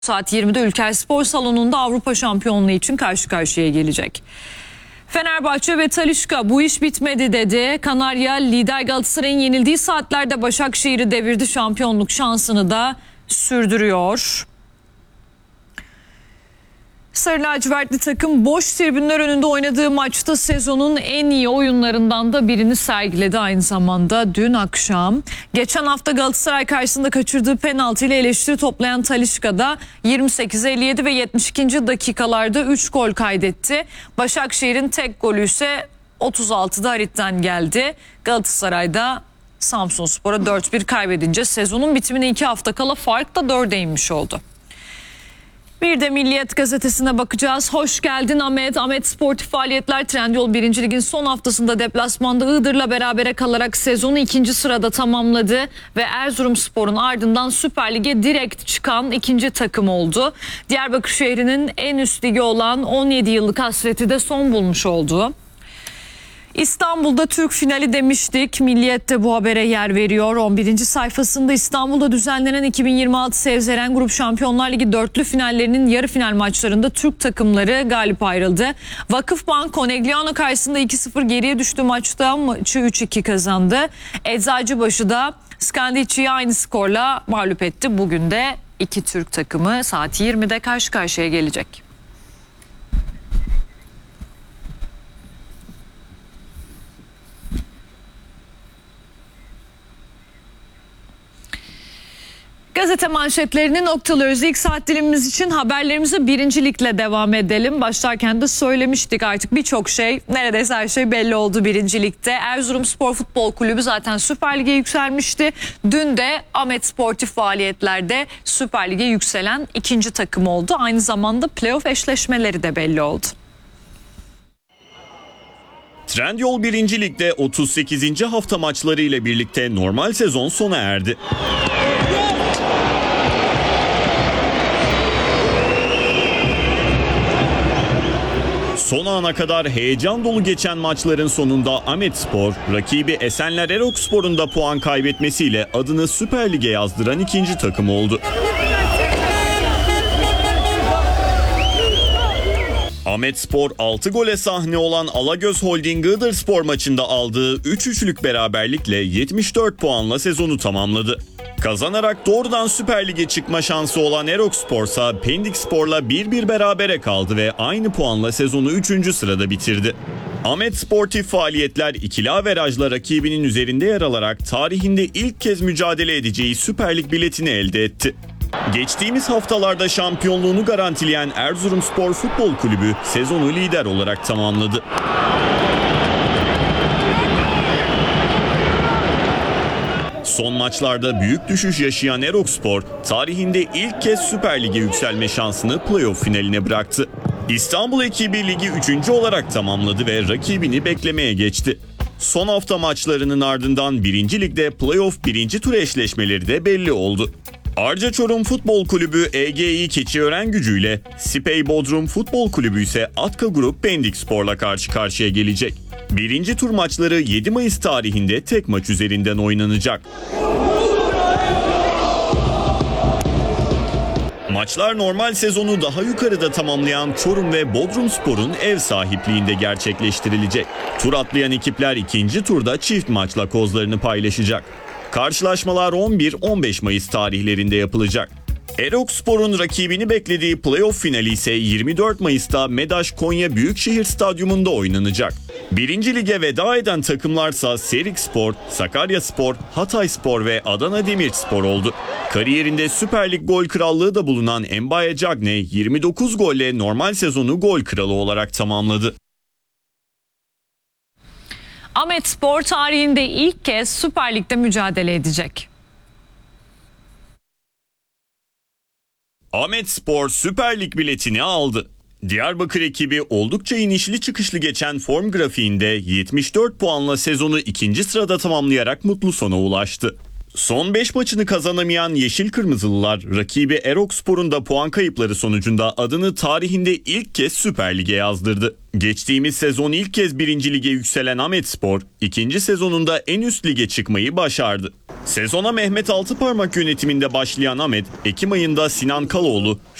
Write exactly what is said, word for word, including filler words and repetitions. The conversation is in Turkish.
Saat yirmide Ülker Spor Salonu'nda Avrupa Şampiyonluğu için karşı karşıya gelecek. Fenerbahçe ve Talisca bu iş bitmedi dedi. Kanarya lider Galatasaray'ın yenildiği saatlerde Başakşehir'i devirdi, şampiyonluk şansını da sürdürüyor. Sarı lacivertli takım boş tribünler önünde oynadığı maçta sezonun en iyi oyunlarından da birini sergiledi aynı zamanda dün akşam. Geçen hafta Galatasaray karşısında kaçırdığı penaltıyla eleştiri toplayan Talisca'da yirmi sekiz elli yedi ve yetmiş ikinci dakikalarda üç gol kaydetti. Başakşehir'in tek golü ise otuz altıda Harit'ten geldi. Galatasaray'da Samsunspor'a dört bir kaybedince sezonun bitimine iki hafta kala fark da dörde inmiş oldu. Bir de Milliyet gazetesine bakacağız. Hoş geldin Ahmet. Ahmet sportif faaliyetler Trendyol birinci Lig'in son haftasında deplasmanda Iğdır'la berabere kalarak sezonu ikinci sırada tamamladı. Ve Erzurumspor'un ardından Süper Lig'e direkt çıkan ikinci takım oldu. Diyarbakır şehrinin en üst ligi olan on yedi yıllık hasreti de son bulmuş oldu. İstanbul'da Türk finali demiştik. Milliyet de bu habere yer veriyor. on birinci sayfasında İstanbul'da düzenlenen iki bin yirmi altı Sevzeren Grup Şampiyonlar Ligi dörtlü finallerinin yarı final maçlarında Türk takımları galip ayrıldı. Vakıfbank Conegliano karşısında iki sıfır geriye düştü maçta. Maçı üç iki kazandı. Eczacıbaşı da Skandicci'yi aynı skorla mağlup etti. Bugün de iki Türk takımı saat yirmide karşı karşıya gelecek. Gazete manşetlerini noktalıyoruz. İlk saat dilimimiz için haberlerimize birincilikle devam edelim. Başlarken de söylemiştik, artık birçok şey, neredeyse her şey belli oldu birincilikte. Erzurumspor Futbol Kulübü zaten Süper Lig'e yükselmişti. Dün de Ahmet sportif faaliyetlerde Süper Lig'e yükselen ikinci takım oldu. Aynı zamanda playoff eşleşmeleri de belli oldu. Trendyol birinci Lig'de otuz sekizinci hafta maçları ile birlikte normal sezon sona erdi. Son ana kadar heyecan dolu geçen maçların sonunda Ahmetspor, rakibi Esenler Erokspor'un da puan kaybetmesiyle adını Süper Lig'e yazdıran ikinci takım oldu. Ahmetspor altı gole sahne olan Alagöz Holding Iğdırspor maçında aldığı üç üçlük beraberlikle yetmiş dört puanla sezonu tamamladı. Kazanarak doğrudan Süper Lig'e çıkma şansı olan Erokspor ise Pendikspor'la bir bir berabere kaldı ve aynı puanla sezonu üçüncü sırada bitirdi. Ahmet sportif faaliyetler ikili averajla rakibinin üzerinde yer alarak tarihinde ilk kez mücadele edeceği Süper Lig biletini elde etti. Geçtiğimiz haftalarda şampiyonluğunu garantileyen Erzurumspor Futbol Kulübü sezonu lider olarak tamamladı. Son maçlarda büyük düşüş yaşayan Erokspor, tarihinde ilk kez Süper Lig'e yükselme şansını playoff finaline bıraktı. İstanbul ekibi ligi üçüncü olarak tamamladı ve rakibini beklemeye geçti. Son hafta maçlarının ardından birinci Lig'de playoff birinci tur eşleşmeleri de belli oldu. Arca Çorum Futbol Kulübü E G İ Keçiören Gücü'yle, Sipey Bodrum Futbol Kulübü ise Atka Grup Pendikspor'la karşı karşıya gelecek. Birinci tur maçları yedi Mayıs tarihinde tek maç üzerinden oynanacak. Maçlar normal sezonu daha yukarıda tamamlayan Çorum ve Bodrumspor'un ev sahipliğinde gerçekleştirilecek. Tur atlayan ekipler ikinci turda çift maçla kozlarını paylaşacak. Karşılaşmalar on bir on beş Mayıs tarihlerinde yapılacak. Erokspor'un rakibini beklediği playoff finali ise yirmi dört Mayıs'ta Medaş Konya Büyükşehir Stadyumunda oynanacak. Birinci Lig'e veda eden takımlarsa Serikspor, Sakaryaspor, Hatayspor ve Adana Demirspor oldu. Kariyerinde Süper Lig gol krallığı da bulunan Mbaye Cagne yirmi dokuz golle normal sezonu gol kralı olarak tamamladı. Ahmetspor tarihinde ilk kez Süper Lig'de mücadele edecek. Ahmetspor Süper Lig biletini aldı. Diyarbakır ekibi oldukça inişli çıkışlı geçen form grafiğinde yetmiş dört puanla sezonu ikinci sırada tamamlayarak mutlu sona ulaştı. Son beş maçını kazanamayan Yeşil Kırmızılılar rakibi Erokspor'un da puan kayıpları sonucunda adını tarihinde ilk kez Süper Lig'e yazdırdı. Geçtiğimiz sezon ilk kez birinci lige yükselen Ahmetspor, ikinci sezonunda en üst lige çıkmayı başardı. Sezona Mehmet Altıparmak yönetiminde başlayan Ahmet, Ekim ayında Sinan Kaloğlu,